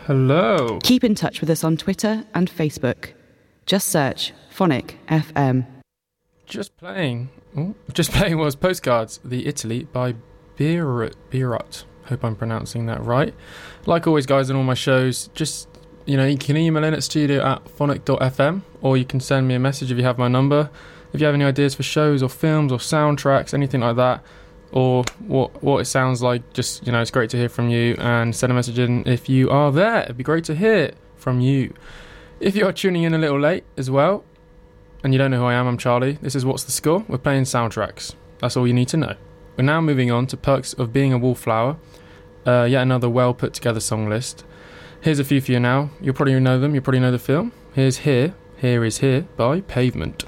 Hello. Keep in touch with us on Twitter and Facebook. Just search Phonic FM. Just playing was Postcards, The Italy by Beirut. Hope I'm pronouncing that right. Like always, guys, on all my shows, just, you can email in at studio@phonic.fm, or you can send me a message if you have my number. If you have any ideas for shows or films or soundtracks, anything like that, or what it sounds like, just, it's great to hear from you, and send a message in if you are there. It'd be great to hear from you. If you are tuning in a little late as well, and you don't know who I am, I'm Charlie. This is What's the Score? We're playing soundtracks. That's all you need to know. We're now moving on to Perks of Being a Wallflower, yet another well put together song list. Here's a few for you now. You'll probably know them, you'll probably know the film. Here's Here is Here by Pavement.